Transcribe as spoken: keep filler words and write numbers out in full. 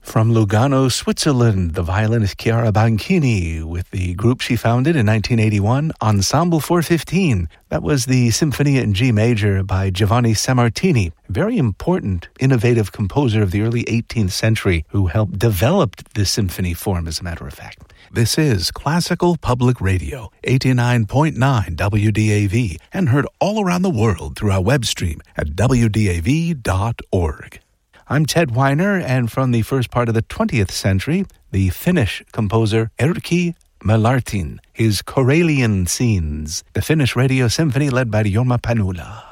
From Lugano, Switzerland, the violinist Chiara Banchini with the group she founded in nineteen eighty-one, Ensemble four fifteen. That was the Symphony in G major by Giovanni Sammartini, a very important, innovative composer of the early eighteenth century who helped develop this symphony form, as a matter of fact. This is Classical Public Radio, eighty-nine point nine W D A V, and heard all around the world through our web stream at w d a v dot org. I'm Ted Weiner, and from the first part of the twentieth century, the Finnish composer Erkki Melartin, his Karelian Scenes, the Finnish Radio Symphony led by Jorma Panula.